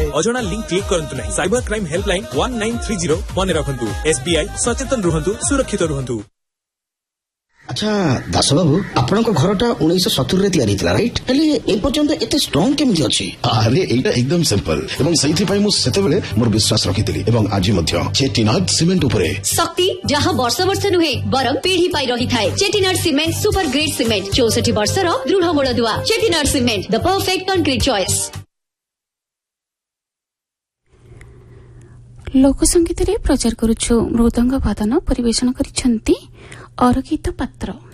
अजणा link click करंतु नहीं। Cyber crime helpline 1930 मन रखंतु। SBI सचेतन रुहंतु, सुरक्षित रुहंतु। अच्छा दास बाबू आपण घरटा 1970 रे तैयारी थिला राइट हेले ए पर्यंत एते स्ट्रांग केमि अछि? अरे एटा एकदम सिंपल एवं सही पई मु सेते बेले मोर विश्वास रखिथिली एवं आज मध्य चेटिनाड सीमेंट उपरे शक्ति जहां वर्ष वर्ष नुहे बरम पीढ़ी पाई रही थाए। Chettinad cement super grade cement 64 वर्षर दृढ़ मूलदुआ। Chettinad cement the perfect concrete choice. लोकसंगीत रे प्रचार करूछु मृदंग वादन परिवेषण करिसंती अरकित पात्र।